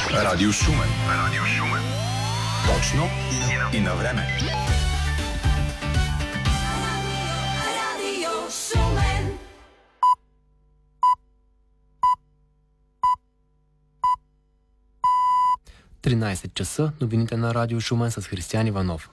Радио Шумен. Радио Шумен. Точно и на време. Радио Шумен. Тринадесет часа, новините на Радио Шумен с Християн Иванов.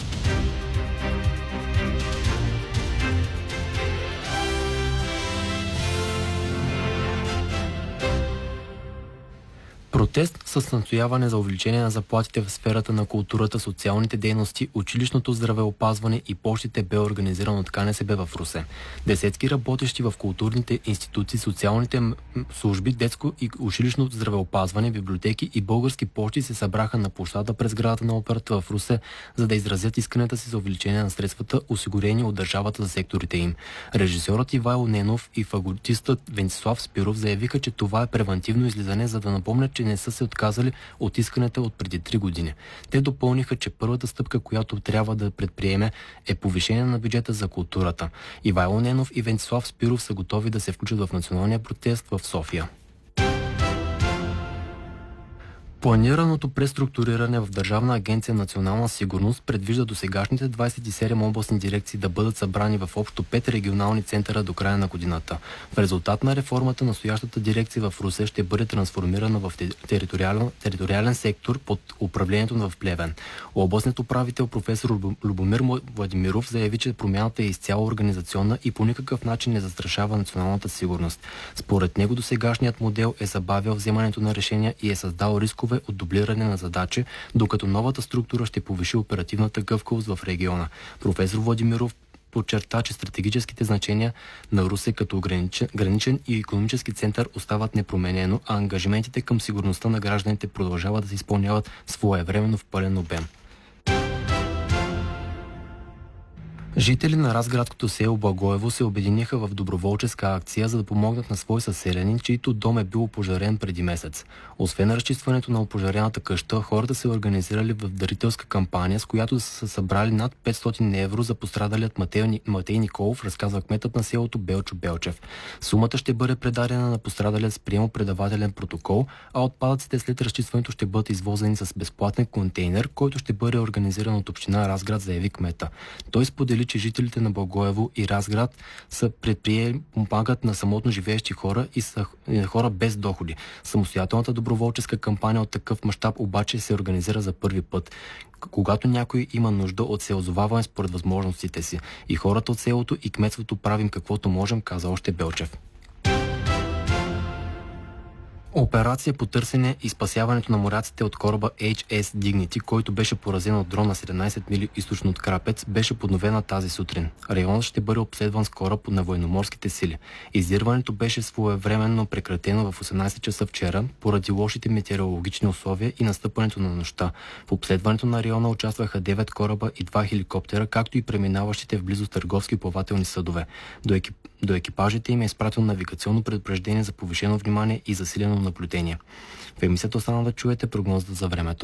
Протест с настояване за увеличение на заплатите в сферата на културата, социалните дейности, училищното здравеопазване и пощите бе организиран от КНСБ в Русе. Десетки работещи в културните институции, социалните служби, детско и училищно здравеопазване, библиотеки и български пощи се събраха на площада през сградата на операта в Русе, за да изразят исканията си за увеличение на средствата, осигурени от държавата за секторите им. Режисьорът Ивайло Ненов и фаготистът Венцислав Спиров заявиха, че това е превантивно излизане, за да напомнят, че не са се отказали от искането от преди 3 години. Те допълниха, че първата стъпка, която трябва да предприеме, е повишение на бюджета за културата. Ивайло Ненов и Венцислав Спиров са готови да се включат в националния протест в София. Планираното преструктуриране в Държавна агенция Национална сигурност предвижда досегашните 27 областни дирекции да бъдат събрани в общо 5 регионални центъра до края на годината. В резултат на реформата, настоящата дирекция в Русе ще бъде трансформирана в териториален сектор под управлението в Плевен. Областният управител професор Любомир Владимиров заяви, че промяната е изцяло организационна и по никакъв начин не застрашава националната сигурност. Според него досегашният модел е забавял вземането на решения и е създал рискове от дублиране на задачи, докато новата структура ще повиши оперативната гъвкавост в региона. Професор Владимиров подчерта, че стратегическите значения на Русе като граничен и икономически център остават непроменено, а ангажиментите към сигурността на гражданите продължават да се изпълняват своевременно в пълен обем. Жители на разградското село Благоево се обединиха в доброволческа акция, за да помогнат на свой съселянин, чийто дом е бил опожарен преди месец. Освен разчистването на опожарената къща, хората се организирали в дарителска кампания, с която са събрали над 500 евро за пострадалият Матей Николов, разказва кметът на селото Белчо Белчев. Сумата ще бъде предадена на пострадалият с приемо-предавателен протокол, а отпадъците след разчистването ще бъдат извозени с безплатен контейнер, който ще бъде организиран от община Разград, заяви кмета. Той сподели, че жителите на Благоево и Разград са предприели, помагат на самотно живеещи хора и са хора без доходи. Самостоятелната доброволческа кампания от такъв мащаб обаче се организира за първи път, когато някой има нужда от се озоваване според възможностите си. И хората от селото и кметството правим каквото можем, каза още Белчев. Операция по търсене и спасяването на моряците от кораба HS Dignity, който беше поразен от дрон на 17 мили източно от Крапец, беше подновена тази сутрин. Районът ще бъде обследван с кораб на военноморските сили. Издирването беше своевременно прекратено в 18 часа вчера, поради лошите метеорологични условия и настъпването на нощта. В обследването на района участваха 9 кораба и 2 хеликоптера, както и преминаващите в близост търговски плавателни съдове. До екипажите им е изпратено навигационно предупреждение за повишено внимание и засилено наблюдение. В емисията остана да чуете прогнозата за времето.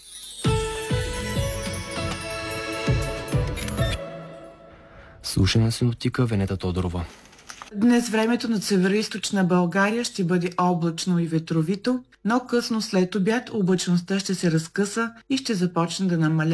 Слушаме синоптика Венета Тодорова. Днес времето над североизточна България ще бъде облачно и ветровито, но късно след обяд облачността ще се разкъса и ще започне да намалява.